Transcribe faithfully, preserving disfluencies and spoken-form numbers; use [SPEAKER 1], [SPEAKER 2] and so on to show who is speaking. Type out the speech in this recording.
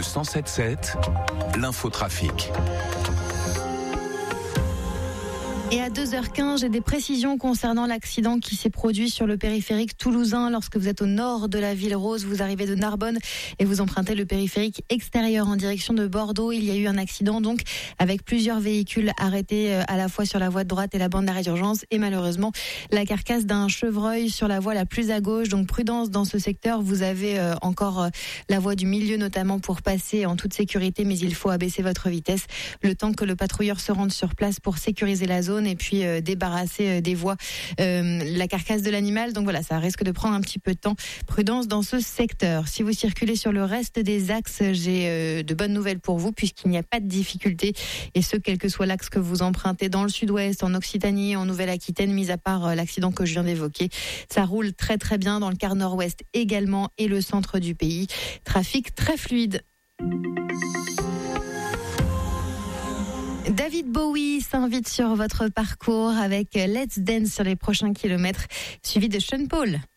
[SPEAKER 1] cent sept sept, l'infotrafic.
[SPEAKER 2] Et à deux heures quinze, j'ai des précisions concernant l'accident qui s'est produit sur le périphérique toulousain lorsque vous êtes au nord de la ville rose. Vous arrivez de Narbonne et vous empruntez le périphérique extérieur en direction de Bordeaux. Il y a eu un accident donc avec plusieurs véhicules arrêtés à la fois sur la voie de droite et la bande d'arrêt d'urgence et malheureusement la carcasse d'un chevreuil sur la voie la plus à gauche. Donc prudence dans ce secteur. Vous avez encore la voie du milieu notamment pour passer en toute sécurité, mais il faut abaisser votre vitesse le temps que le patrouilleur se rende sur place pour sécuriser la zone et puis euh, débarrasser euh, des voies euh, la carcasse de l'animal. Donc voilà, ça risque de prendre un petit peu de temps. Prudence dans ce secteur. Si vous circulez sur le reste des axes, j'ai euh, de bonnes nouvelles pour vous puisqu'il n'y a pas de difficulté et ce, quel que soit l'axe que vous empruntez dans le sud-ouest, en Occitanie, en Nouvelle-Aquitaine, mis à part euh, l'accident que je viens d'évoquer. Ça roule très très bien dans le quart nord-ouest également et le centre du pays. Trafic très fluide. David Bowie s'invite sur votre parcours avec Let's Dance sur les prochains kilomètres, suivi de Sean Paul.